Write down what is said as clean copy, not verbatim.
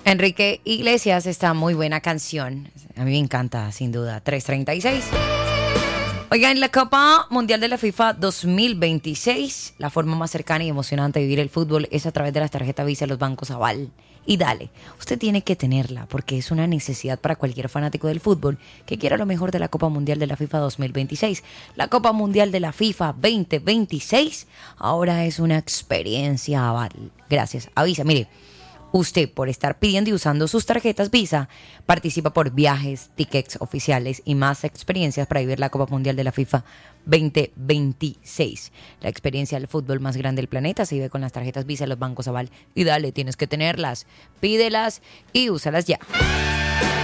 Enrique Iglesias, esta muy buena canción. A mí me encanta, sin duda. 3:36. Oigan, en la Copa Mundial de la FIFA 2026, la forma más cercana y emocionante de vivir el fútbol es a través de las tarjetas Visa de los bancos Aval. Y dale, usted tiene que tenerla porque es una necesidad para cualquier fanático del fútbol que quiera lo mejor de la Copa Mundial de la FIFA 2026. La Copa Mundial de la FIFA 2026 ahora es una experiencia Aval. Gracias a Visa. Mire, usted, por estar pidiendo y usando sus tarjetas Visa, participa por viajes, tickets oficiales y más experiencias para vivir la Copa Mundial de la FIFA 2026. La experiencia del fútbol más grande del planeta se vive con las tarjetas Visa de los bancos Aval. Y dale, tienes que tenerlas, pídelas y úsalas ya.